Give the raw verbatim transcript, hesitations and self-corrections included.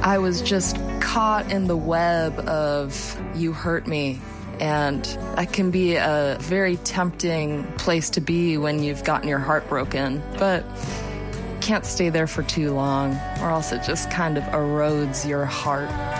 I was just caught in the web of "you hurt me." And that can be a very tempting place to be when you've gotten your heart broken. But can't stay there for too long, or else it just kind of erodes your heart.